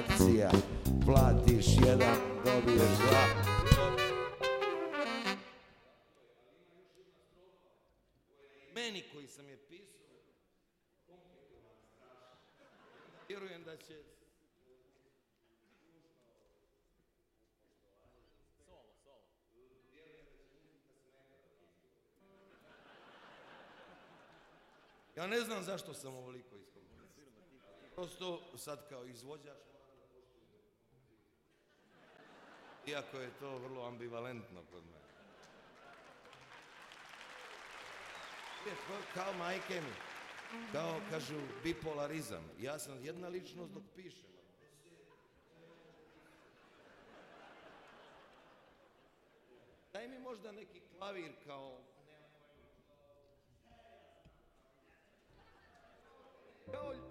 akcija, platiš jedan, dobiješ dva. Meni koji sam je pisao, vjerujem da će... Ja ne znam zašto sam ovoliko iskomplicirao. Prosto sad kao izvođač moram da poštujem. Iako je to vrlo ambivalentno kod mene. Kao majke mi. Kao kažu bipolarizam. Ja sam jedna ličnost dok pišem. Daj mi možda neki klavir kao... Kao